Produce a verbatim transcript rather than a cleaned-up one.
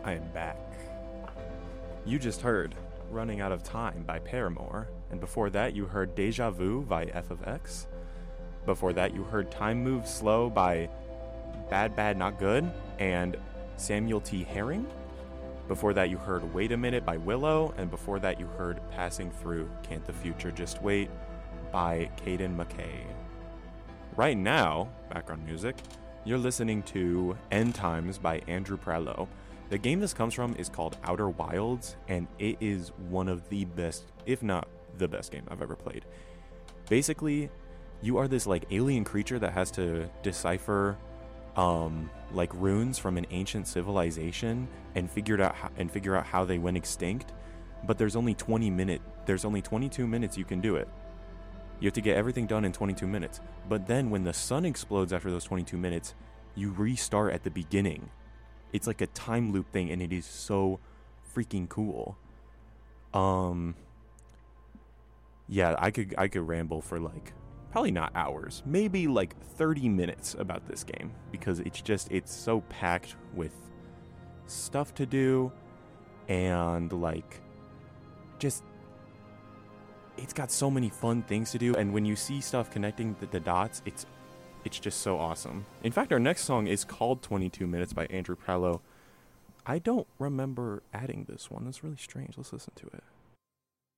I am back. You just heard Running Out of Time by Paramore, and before that you heard Deja Vu by F of X. Before that you heard Time Moves Slow by Bad Bad Not Good and Samuel T. Herring. Before that you heard Wait a Minute by Willow, and before that you heard Passing Through Can't the Future Just Wait by Caden McKay. Right now, background music, you're listening to End Times by Andrew Prallo. The game this comes from is called Outer Wilds, and it is one of the best, if not the best game I've ever played. Basically, you are this like alien creature that has to decipher um, like runes from an ancient civilization and figure out how, and figure out how they went extinct. But there's only twenty minute, there's only twenty-two minutes you can do it. You have to get everything done in twenty-two minutes. But then when the sun explodes after those twenty-two minutes, you restart at the beginning. It's like a time loop thing, and it is so freaking cool. Um, yeah, I could I could ramble for like probably not hours, maybe like thirty minutes about this game because it's just it's so packed with stuff to do and like just it's got so many fun things to do, and when you see stuff connecting the, the dots, it's it's just so awesome. In fact, our next song is called twenty-two minutes by Andrew Prallo. I don't remember adding this one. That's really strange. Let's listen to it.